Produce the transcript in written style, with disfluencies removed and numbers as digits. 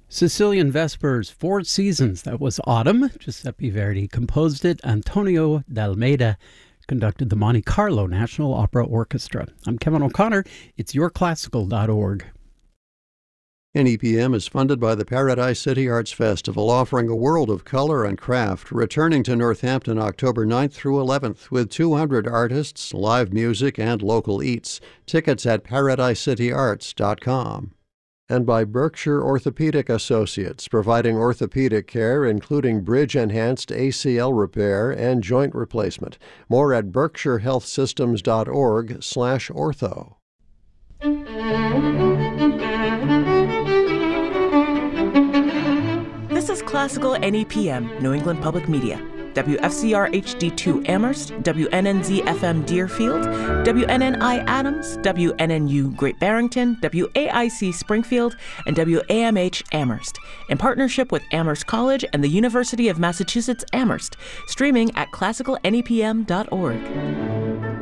Sicilian Vespers, Four Seasons. That was Autumn. Giuseppe Verdi composed it. Antonio D'Almeida conducted the Monte Carlo National Opera Orchestra. I'm Kevin O'Connor. It's yourclassical.org. NEPM is funded by the Paradise City Arts Festival, offering a world of color and craft, returning to Northampton October 9th through 11th with 200 artists, live music, and local eats. Tickets at paradisecityarts.com. And by Berkshire Orthopedic Associates, providing orthopedic care including bridge-enhanced ACL repair and joint replacement. More at berkshirehealthsystems.org/ortho. This is Classical NEPM, New England Public Media. WFCR HD2 Amherst, WNNZ FM Deerfield, WNNI Adams, WNNU Great Barrington, WAIC Springfield, and WAMH Amherst, in partnership with Amherst College and the University of Massachusetts Amherst, streaming at classicalnepm.org.